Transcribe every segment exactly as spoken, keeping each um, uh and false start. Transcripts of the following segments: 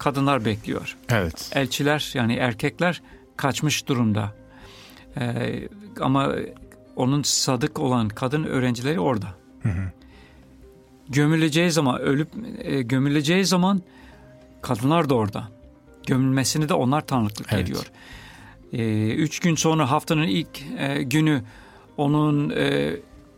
kadınlar bekliyor. Evet. Elçiler yani erkekler kaçmış durumda. Ee, ama onun sadık olan kadın öğrencileri orada. Hı hı. Gömüleceği zaman, ölüp e, gömüleceği zaman kadınlar da orada. Gömülmesini de onlar tanıklık evet. ediyor. E, üç gün sonra haftanın ilk e, günü onun e,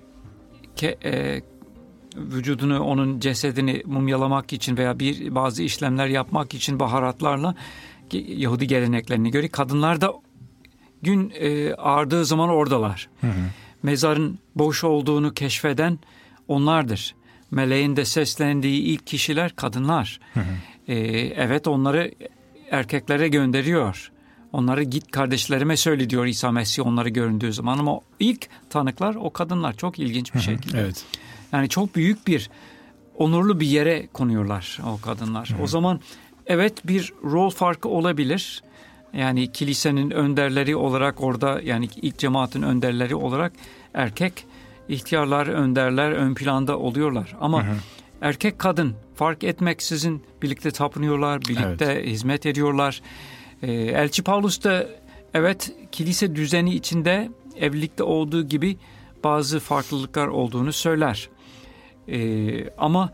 ke, e, vücudunu, onun cesedini mumyalamak için veya bir bazı işlemler yapmak için baharatlarla Yahudi geleneklerine göre kadınlar da gün e, ağardığı zaman oradalar. Hı hı. Mezarın boş olduğunu keşfeden onlardır. Meleğin de seslendiği ilk kişiler kadınlar. Hı hı. Ee, evet onları erkeklere gönderiyor. Onları git kardeşlerime söyle diyor İsa Mesih onları göründüğü zaman. Ama ilk tanıklar o kadınlar. Çok ilginç bir şekilde. Hı hı. Evet. Yani çok büyük bir, onurlu bir yere konuyorlar o kadınlar. Hı hı. O zaman evet bir rol farkı olabilir. Yani kilisenin önderleri olarak orada, yani ilk cemaatin önderleri olarak erkek ihtiyarlar, önderler ön planda oluyorlar. Ama hı hı. erkek kadın fark etmeksizin birlikte tapınıyorlar, birlikte evet. hizmet ediyorlar. Ee, Elçi Paulus da evet kilise düzeni içinde evlilikte olduğu gibi bazı farklılıklar olduğunu söyler. Ee, ama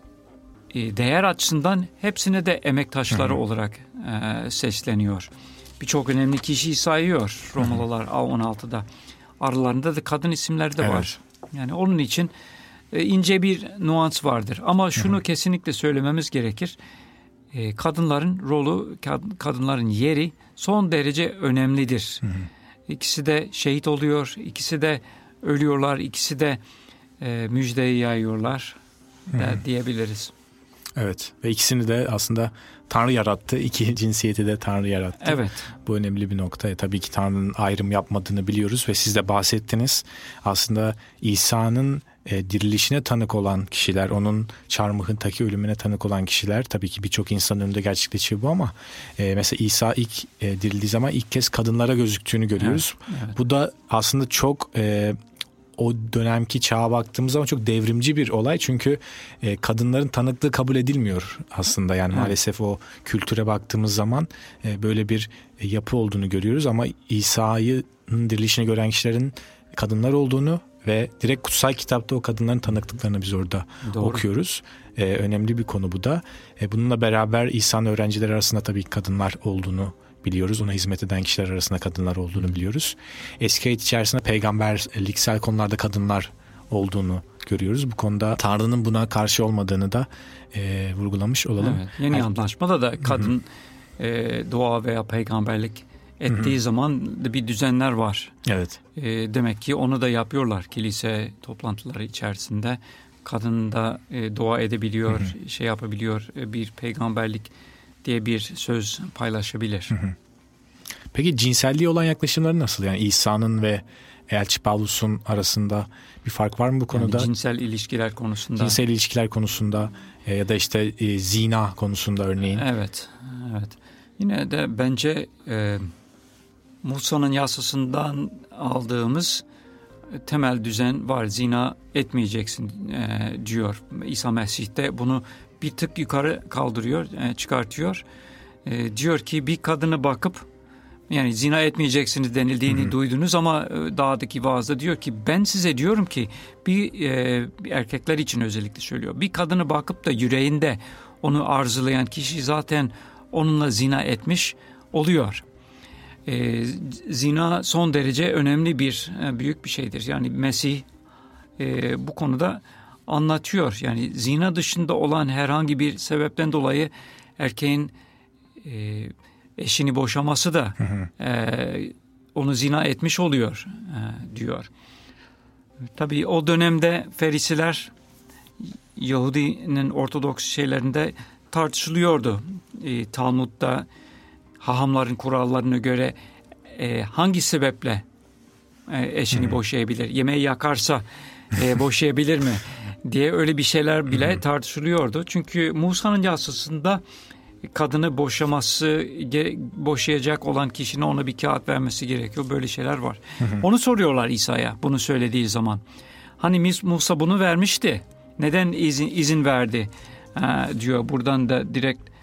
e, değer açısından hepsine de emektaşları hı hı. olarak e, sesleniyor. Birçok önemli kişiyi sayıyor Romalılar on altıda. Aralarında da kadın isimleri de evet. var. Yani onun için e, ince bir nuans vardır. Ama şunu hı hı. kesinlikle söylememiz gerekir. E, kadınların rolü, kad- kadınların yeri son derece önemlidir. Hı hı. İkisi de şehit oluyor, ikisi de ölüyorlar, ikisi de e, müjdeyi yayıyorlar da diyebiliriz. Evet ve ikisini de aslında Tanrı yarattı. İki cinsiyeti de Tanrı yarattı. Evet. Bu önemli bir nokta. Tabii ki Tanrı'nın ayrım yapmadığını biliyoruz ve siz de bahsettiniz. Aslında İsa'nın e, dirilişine tanık olan kişiler, onun çarmıhındaki ölümüne tanık olan kişiler, tabii ki birçok insanın önünde gerçekleşiyor bu ama e, mesela İsa ilk e, dirildiği zaman ilk kez kadınlara gözüktüğünü görüyoruz. Evet, evet. Bu da aslında çok e, o dönemki çağa baktığımız zaman çok devrimci bir olay. Çünkü e, kadınların tanıklığı kabul edilmiyor aslında. Yani evet. maalesef o kültüre baktığımız zaman e, böyle bir e, yapı olduğunu görüyoruz. Ama İsa'nın dirilişini gören kişilerin kadınlar olduğunu ve direkt kutsal kitapta o kadınların tanıklıklarını biz orada Doğru. okuyoruz. E, önemli bir konu bu da. E, bununla beraber İsa'nın öğrencileri arasında tabii kadınlar olduğunu biliyoruz. Ona hizmet eden kişiler arasında kadınlar olduğunu biliyoruz. Eski Ayet içerisinde peygamberliksel konularda kadınlar olduğunu görüyoruz. Bu konuda Tanrı'nın buna karşı olmadığını da e, vurgulamış olalım. Evet, yeni yani, Antlaşmada da kadın e, dua veya peygamberlik ettiği hı-hı. zaman bir düzenler var. Evet. E, demek ki onu da yapıyorlar kilise toplantıları içerisinde. Kadın da e, dua edebiliyor, hı-hı. şey yapabiliyor, e, bir peygamberlik diye bir söz paylaşabilir. Hı hı. Peki cinselliğe olan yaklaşımları nasıl? Yani İsa'nın ve Elçi Paulus'un arasında bir fark var mı bu konuda? Yani cinsel ilişkiler konusunda. Cinsel ilişkiler konusunda e, ya da işte e, zina konusunda örneğin. Evet, evet. Yine de bence e, Musa'nın yasasından aldığımız temel düzen var. Zina etmeyeceksin e, diyor. İsa Mesih de bunu bir tık yukarı kaldırıyor, e, çıkartıyor. E, diyor ki bir kadına bakıp yani zina etmeyeceksiniz denildiğini Hı-hı. duydunuz ama e, dağdaki vaazda diyor ki ben size diyorum ki bir, e, bir erkekler için özellikle söylüyor. Bir kadına bakıp da yüreğinde onu arzulayan kişi zaten onunla zina etmiş oluyor. E, zina son derece önemli bir, e, büyük bir şeydir. Yani Mesih e, bu konuda anlatıyor. Yani zina dışında olan herhangi bir sebepten dolayı erkeğin e, eşini boşaması da hı hı. E, onu zina etmiş oluyor e, diyor. Tabii o dönemde Ferisiler Yahudinin Ortodoks şeylerinde tartışılıyordu. E, Talmud'da hahamların kurallarına göre e, hangi sebeple e, eşini hı hı. boşayabilir? Yemeği yakarsa e, boşayabilir mi? diye öyle bir şeyler bile Hı-hı. tartışılıyordu. Çünkü Musa'nın yasasında kadını boşaması, boşayacak olan kişinin ona bir kağıt vermesi gerekiyor. Böyle şeyler var. Hı-hı. Onu soruyorlar İsa'ya bunu söylediği zaman. Hani Musa bunu vermişti. Neden izin, izin verdi? Ha, diyor. Buradan da direkt